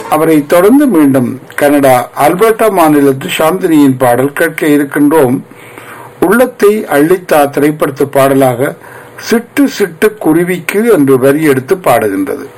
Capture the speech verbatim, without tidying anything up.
அவரை தொடர்ந்து மீண்டும் கனடா அல்பர்டா மாநிலத்து சாந்தினியின் பாடல் கேட்க இருக்கின்றோம். உள்ளத்தை அள்ளித்தா திரைப்படத்து பாடலாக சிட்டு சிட்டு குருவிக்கு என்று வரி எடுத்து பாடுகின்றது.